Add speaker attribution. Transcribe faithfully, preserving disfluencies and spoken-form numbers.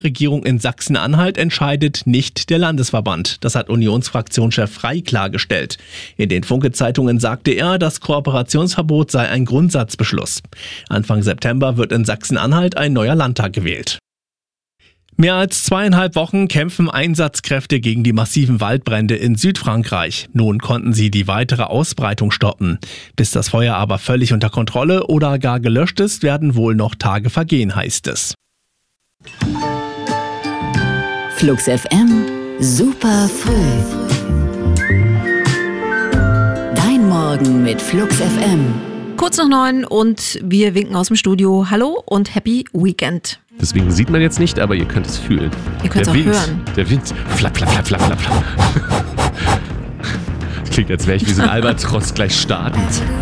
Speaker 1: Regierung in Sachsen-Anhalt entscheidet nicht der Landesverband. Das hat Unionsfraktionschef Frey klargestellt. In den Funke-Zeitungen sagte er, das Kooperationsverbot sei ein Grundsatzbeschluss. Anfang September wird in Sachsen-Anhalt ein neuer Landtag gewählt. Mehr als zweieinhalb Wochen kämpfen Einsatzkräfte gegen die massiven Waldbrände in Südfrankreich. Nun konnten sie die weitere Ausbreitung stoppen. Bis das Feuer aber völlig unter Kontrolle oder gar gelöscht ist, werden wohl noch Tage vergehen, heißt es.
Speaker 2: Flux F M, super früh. Dein Morgen mit Flux F M.
Speaker 3: Kurz nach neun und wir winken aus dem Studio. Hallo und Happy Weekend.
Speaker 4: Deswegen sieht man jetzt nicht, aber ihr könnt es fühlen.
Speaker 3: Ihr könnt es auch
Speaker 4: Wind,
Speaker 3: hören.
Speaker 4: Der Wind. Flapp, flapp, flapp, flapp, flapp, flapp. Klingt, als wäre ich wie so ein Albatros gleich startend.